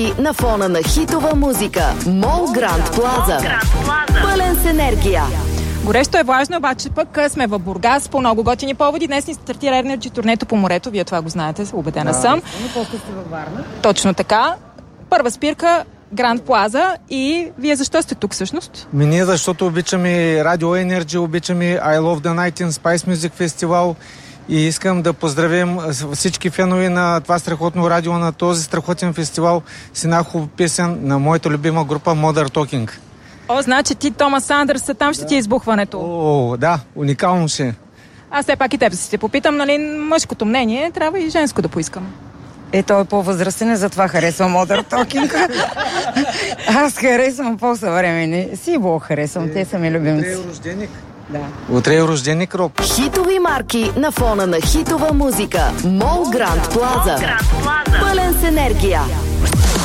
На фона на хитова музика. Мол Гранд Плаза. Пълен с енергия. Горещо е влажно, обаче пък сме в Бургас по много готини поводи. Днес ни стартира Енерджи турнето по морето. Вие това го знаете, убедена съм. После сте във Варна. Точно така. Първа спирка Гранд Плаза. И вие защо сте тук всъщност? Ние защото обичаме Радио Енерджи, обичаме I Love the Night in Spice Music Festival и искам да поздравим всички фенове на това страхотно радио, на този страхотен фестивал с една хубава песен на моята любима група Modern Talking. О, значи ти, Томас Андърс, там ще ти е избухването. О, да, уникално ще е. Аз все пак и теб си те попитам, нали, мъжкото мнение, трябва и женско да поискам. Той е по-възрастен, затова харесвам Modern Talking. Аз харесвам по-съвремени. Сибо харесвам, те са ми любимци. Утре е рожденик. Да. Утре е рожденик, Рок. Хитови марки на фона на хитова музика. Мол Гранд Плаза. Пълен с енергия.